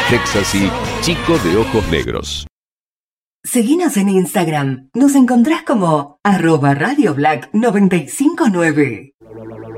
Texas y Chico de Ojos Negros. Seguinos en Instagram. Nos encontrás como @RadioBlack959.